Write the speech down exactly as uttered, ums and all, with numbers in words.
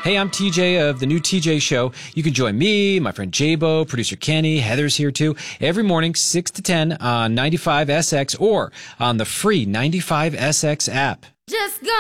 Hey, I'm T J of the new T J Show. You can join me, my friend Jabo, producer Kenny, Heather's here too, every morning, six to ten on ninety-five S X or on the free ninety-five S X app. Just go.